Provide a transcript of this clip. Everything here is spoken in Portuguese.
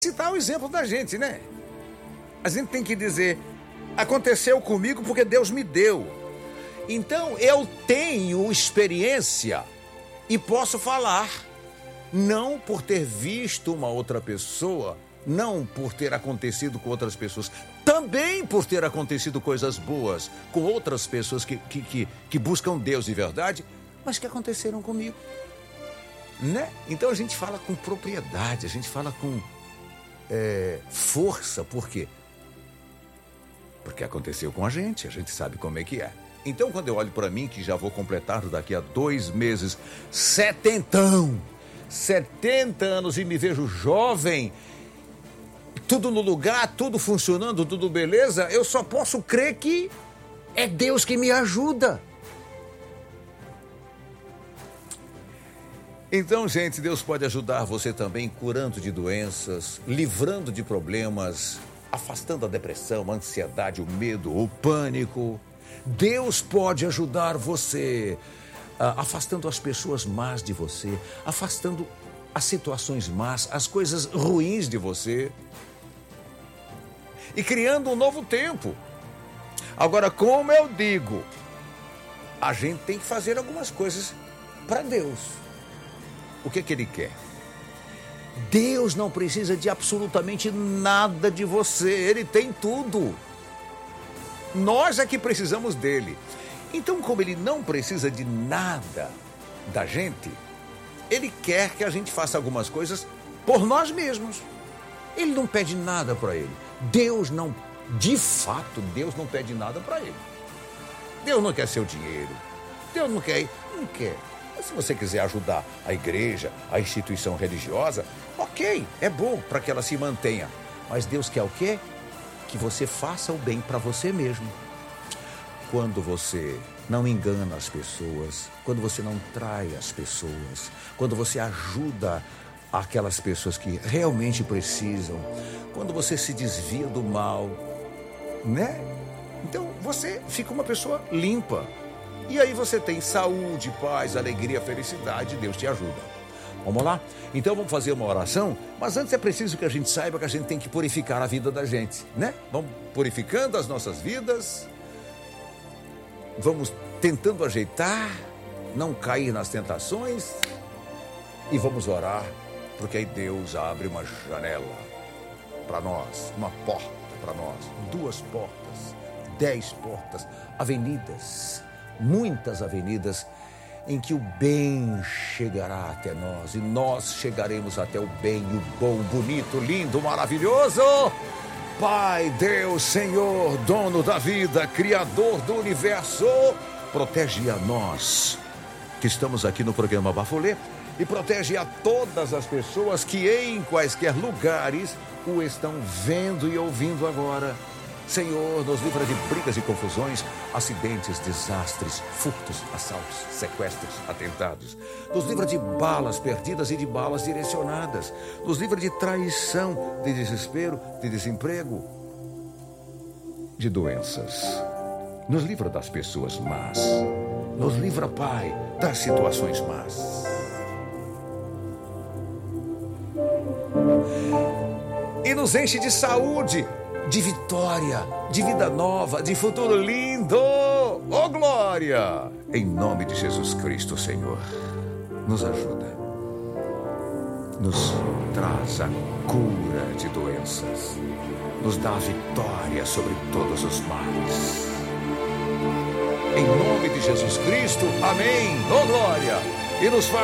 citar o exemplo da gente, né? A gente tem que dizer, aconteceu comigo porque Deus me deu. Então, eu tenho experiência e posso falar, não por ter visto uma outra pessoa, não por ter acontecido com outras pessoas, também por ter acontecido coisas boas com outras pessoas que buscam Deus de verdade, mas que aconteceram comigo, né? Então a gente fala com propriedade, a gente fala com força, por quê? Porque aconteceu com a gente sabe como é que é. Então, quando eu olho para mim, que já vou completar daqui a 2 meses, 70 anos e me vejo jovem, tudo no lugar, tudo funcionando, tudo beleza, eu só posso crer que é Deus que me ajuda. Então, gente, Deus pode ajudar você também curando de doenças, livrando de problemas, afastando a depressão, a ansiedade, o medo, o pânico. Deus pode ajudar você, afastando as pessoas más de você, afastando as situações más, as coisas ruins de você e criando um novo tempo. Agora, como eu digo, a gente tem que fazer algumas coisas para Deus. O que Ele quer? Deus não precisa de absolutamente nada de você, Ele tem tudo. Nós é que precisamos dele. Então, como Ele não precisa de nada da gente, Ele quer que a gente faça algumas coisas por nós mesmos. Ele não pede nada para Ele. Deus não pede nada para Ele. Deus não quer seu dinheiro. Deus não quer. Mas se você quiser ajudar a igreja, a instituição religiosa, ok, é bom para que ela se mantenha. Mas Deus quer o quê? Que você faça o bem para você mesmo. Quando você não engana as pessoas, quando você não trai as pessoas, quando você ajuda aquelas pessoas que realmente precisam, quando você se desvia do mal, né? Então você fica uma pessoa limpa. E aí você tem saúde, paz, alegria, felicidade, Deus te ajuda. Vamos lá? Então vamos fazer uma oração, mas antes é preciso que a gente saiba que a gente tem que purificar a vida da gente, né? Vamos purificando as nossas vidas, vamos tentando ajeitar, não cair nas tentações e vamos orar, porque aí Deus abre uma janela para nós, uma porta para nós, 2 portas, 10 portas, avenidas, muitas avenidas em que o bem chegará até nós e nós chegaremos até o bem, o bom, bonito, lindo, maravilhoso. Pai, Deus, Senhor, dono da vida, Criador do universo, protege a nós que estamos aqui no programa Bafulê e protege a todas as pessoas que em quaisquer lugares o estão vendo e ouvindo agora. Senhor, nos livra de brigas e confusões, acidentes, desastres, furtos, assaltos, sequestros, atentados. Nos livra de balas perdidas e de balas direcionadas. Nos livra de traição, de desespero, de desemprego, de doenças. Nos livra das pessoas más. Nos livra, Pai, das situações más. E nos enche de saúde, de vitória, de vida nova, de futuro lindo. Oh, glória! Em nome de Jesus Cristo, Senhor, nos ajuda. Nos traz a cura de doenças. Nos dá a vitória sobre todos os males. Em nome de Jesus Cristo, amém. Oh, glória! E nos faz